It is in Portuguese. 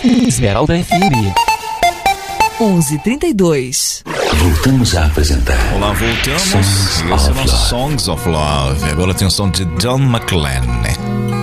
Esmeralda FM 11:32. Voltamos a apresentar. Olá, voltamos. Songs Esse é of o nosso Love. Songs of Love. Agora tem o som de Don McLean.